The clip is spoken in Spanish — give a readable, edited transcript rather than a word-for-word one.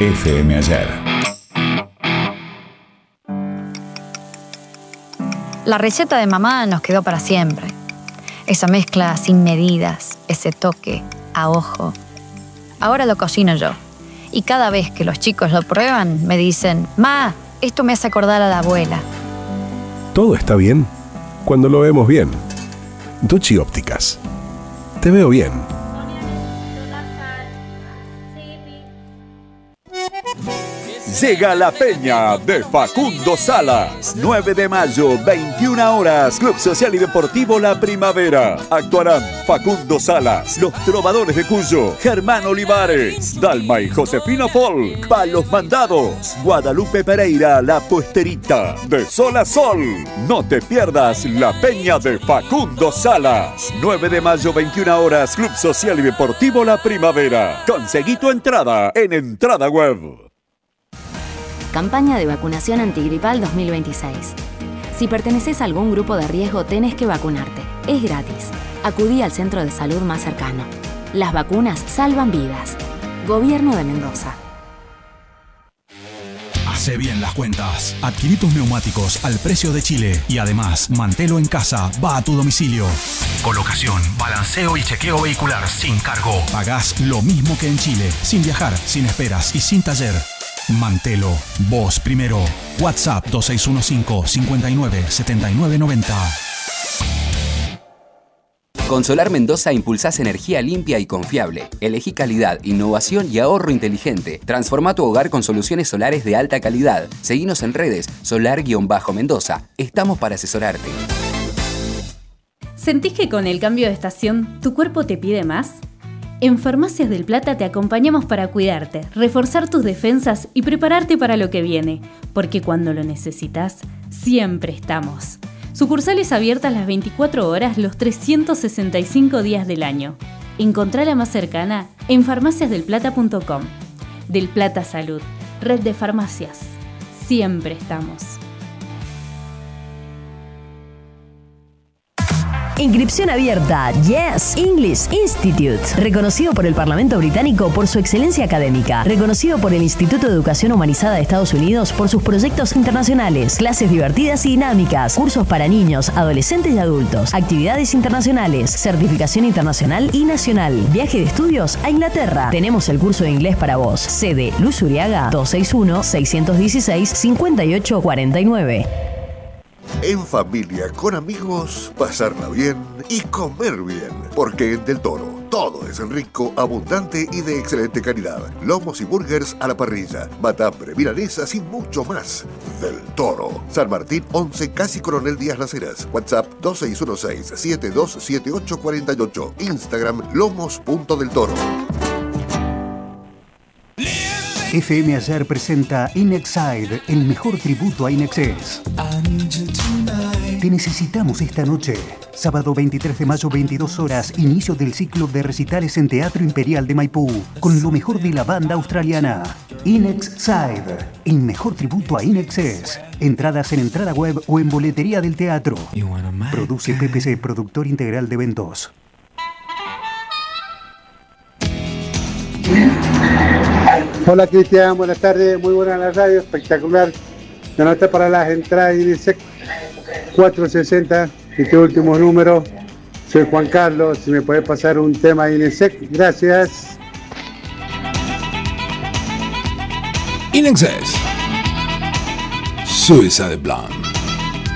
FM Ayer. La receta de mamá nos quedó para siempre. Esa mezcla sin medidas, ese toque a ojo. Ahora lo cocino yo. Y cada vez que los chicos lo prueban, me dicen: «Ma, esto me hace acordar a la abuela». Todo está bien cuando lo vemos bien. Ducci Ópticas. Te veo bien. Llega la peña de Facundo Salas. 9 de mayo, 21 horas. Club Social y Deportivo La Primavera. Actuarán Facundo Salas, Los Trovadores de Cuyo, Germán Olivares, Dalma y Josefina Folk, Palos Mandados, Guadalupe Pereira, La Puesterita. De sol a sol. No te pierdas la peña de Facundo Salas. 9 de mayo, 21 horas. Club Social y Deportivo La Primavera. Conseguí tu entrada en Entrada Web. Campaña de vacunación antigripal 2026. Si perteneces a algún grupo de riesgo, tenés que vacunarte. Es gratis. Acudí al centro de salud más cercano. Las vacunas salvan vidas. Gobierno de Mendoza. Hace bien las cuentas. Adquirí tus neumáticos al precio de Chile y además Mantelo en casa va a tu domicilio. Colocación, balanceo y chequeo vehicular sin cargo. Pagás lo mismo que en Chile, sin viajar, sin esperas y sin taller. Mantelo, vos primero. WhatsApp 2615 59 79 90. Con Solar Mendoza impulsás energía limpia y confiable. Elegí calidad, innovación y ahorro inteligente. Transforma tu hogar con soluciones solares de alta calidad. Seguinos en redes, solar-mendoza. Estamos para asesorarte. ¿Sentís que con el cambio de estación tu cuerpo te pide más? En Farmacias del Plata te acompañamos para cuidarte, reforzar tus defensas y prepararte para lo que viene, porque cuando lo necesitas, siempre estamos. Sucursales abiertas las 24 horas, los 365 días del año. Encontrá la más cercana en farmaciasdelplata.com. Del Plata Salud, red de farmacias. Siempre estamos. Inscripción abierta. Yes English Institute. Reconocido por el Parlamento británico por su excelencia académica. Reconocido por el Instituto de Educación Humanizada de Estados Unidos por sus proyectos internacionales. Clases divertidas y dinámicas. Cursos para niños, adolescentes y adultos. Actividades internacionales. Certificación internacional y nacional. Viaje de estudios a Inglaterra. Tenemos el curso de inglés para vos. Sede Luz Uriaga 261-616-5849. En familia, con amigos, pasarla bien y comer bien. Porque en Del Toro todo es rico, abundante y de excelente calidad. Lomos y burgers a la parrilla, matambre, milanesas y mucho más. Del Toro. San Martín 11, casi Coronel Díaz Las Heras. WhatsApp 2616-727848. Instagram lomos.deltoro. FM Ayer presenta Inexide, el mejor tributo a Inexcess. Te necesitamos esta noche. Sábado 23 de mayo, 22 horas, inicio del ciclo de recitales en Teatro Imperial de Maipú, con lo mejor de la banda australiana. Inexide, el mejor tributo a Inexcess. Entradas en Entrada Web o en boletería del teatro. Produce PPC, productor integral de eventos. Hola Cristian, buenas tardes, muy buena la radio, espectacular. La nota para las entradas INESEC 460, este último número. Soy Juan Carlos, si me puede pasar un tema INESEC, gracias. Inexcess. Suicide Blonde.